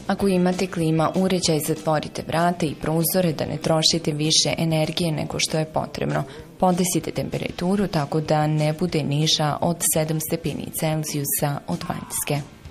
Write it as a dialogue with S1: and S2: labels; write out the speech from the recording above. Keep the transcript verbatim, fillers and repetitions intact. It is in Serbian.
S1: Ako imate klima uređaj, zatvorite vrata i prozore da ne trošite više energije nego što je potrebno. Podesite temperaturu tako da ne bude niža od sedam stepeni Celzijusa od vanjske.